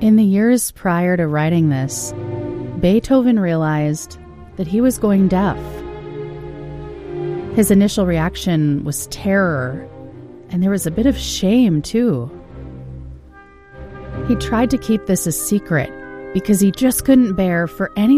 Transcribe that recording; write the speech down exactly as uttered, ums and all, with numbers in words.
In the years prior to writing this, Beethoven realized that he was going deaf. His initial reaction was terror, and there was a bit of shame, too. He tried to keep this a secret because he just couldn't bear for anyone